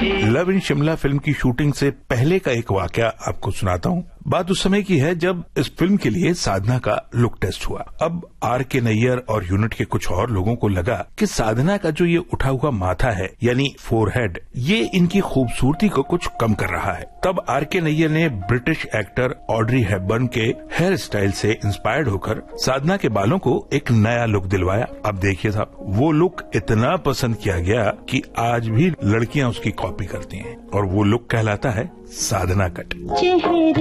Love in Shimla film की shooting से पहले का एक वाकया आपको सुनाता हूँ। बात उस समय की है जब इस फिल्म के लिए साधना का लुक टेस्ट हुआ। अब R.K. नैयर और यूनिट के कुछ और लोगों को लगा कि साधना का जो ये उठा हुआ माथा है यानी फोरहेड, ये इनकी खूबसूरती को कुछ कम कर रहा है। तब R.K. नैयर ने ब्रिटिश एक्टर ऑड्री हेपबर्न के हेयर स्टाइल से इंस्पायर्ड होकर साधना के बालों को एक नया लुक दिलवाया। अब देखिए साहब, वो लुक इतना पसंद किया गया कि आज भी लड़कियां उसकी कॉपी करती हैं और वो लुक कहलाता है साधना कट।